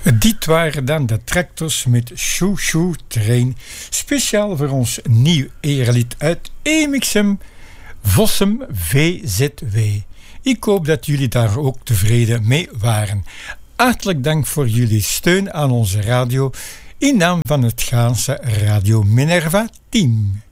Dit waren dan de Tractors met Choo Choo Train. Speciaal voor ons nieuw erelied uit Emixem, Vossem VZW. Ik hoop dat jullie daar ook tevreden mee waren. Hartelijk dank voor jullie steun aan onze radio in naam van het Gaanse Radio Minerva team.